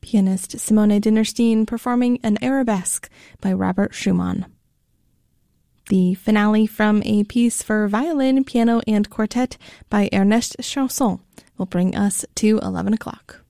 pianist Simone Dinnerstein performing an arabesque by Robert Schumann. The finale from a piece for violin, piano, and quartet by Ernest Chausson will bring us to 11 o'clock.